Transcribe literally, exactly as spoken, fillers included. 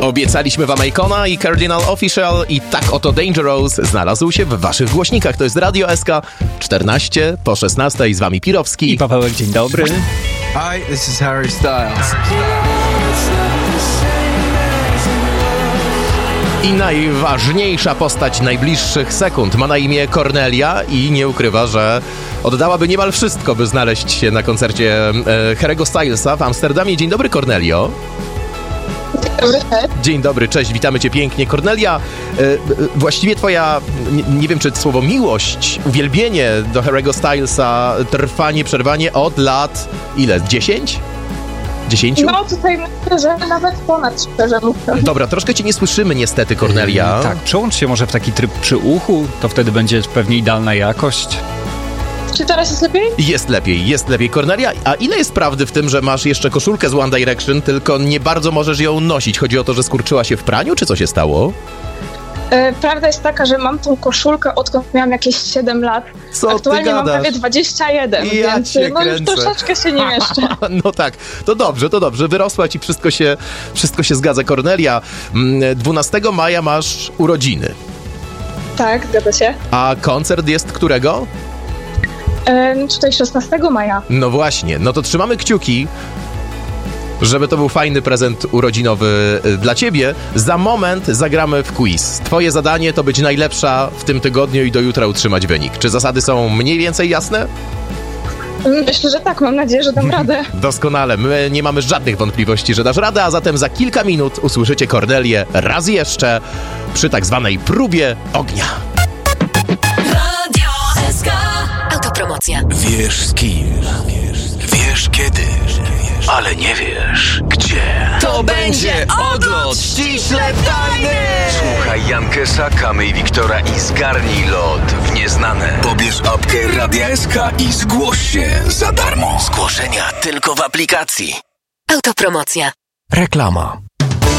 Obiecaliśmy wam Icona i Cardinal Official i tak oto Dangerous znalazł się w waszych głośnikach. To jest Radio S K, czternaście po szesnastej, z wami Pirowski i Pawełek, dzień dobry. Hi, this is Harry Styles. I najważniejsza postać najbliższych sekund ma na imię Cornelia i nie ukrywa, że oddałaby niemal wszystko, by znaleźć się na koncercie e, Harry'ego Stylesa w Amsterdamie. Dzień dobry, Cornelio. Dzień dobry, cześć. Dzień dobry, cześć, witamy cię pięknie. Cornelia, e, właściwie twoja, nie, nie wiem czy słowo miłość, uwielbienie do Harry'ego Stylesa trwa nieprzerwanie od lat, ile, dziesięć? Dziesięciu? No tutaj myślę, że nawet ponad, szczerze mówiąc. Dobra, troszkę cię nie słyszymy niestety, Cornelia. Yy, tak, przełącz się może w taki tryb przy uchu, to wtedy będzie pewnie idealna jakość. Czy teraz jest lepiej? Jest lepiej, jest lepiej. Cornelia, a ile jest prawdy w tym, że masz jeszcze koszulkę z One Direction, tylko nie bardzo możesz ją nosić? Chodzi o to, że skurczyła się w praniu, czy co się stało? E, prawda jest taka, że mam tą koszulkę, odkąd miałam jakieś siedem lat. Co Aktualnie ty mam gadasz? prawie dwadzieścia jeden, Ja więc cię no już kręcę. troszeczkę się nie mieszczę. No tak, to dobrze, to dobrze. Wyrosła ci, wszystko się, wszystko się zgadza. Cornelia, dwunastego maja masz urodziny. Tak, zgadza się. A koncert jest którego? E, tutaj szesnastego maja. No właśnie, no to trzymamy kciuki, żeby to był fajny prezent urodzinowy dla ciebie. Za moment zagramy w quiz. Twoje zadanie to być najlepsza w tym tygodniu i do jutra utrzymać wynik. Czy zasady są mniej więcej jasne? Myślę, że tak, mam nadzieję, że dam radę. Doskonale, my nie mamy żadnych wątpliwości, że dasz radę, a zatem za kilka minut usłyszycie Cornelię raz jeszcze przy tak zwanej próbie ognia. Radio S K. Autopromocja. Wiesz z kim, wiesz kiedy, ale nie wiesz gdzie. To będzie odlot ściśle tajny. Słuchaj Jankesa, Kamy i Wiktora i zgarnij lot w nieznane. Pobierz apkę Radia S K i zgłoś się za darmo. Zgłoszenia tylko w aplikacji. Autopromocja. Reklama.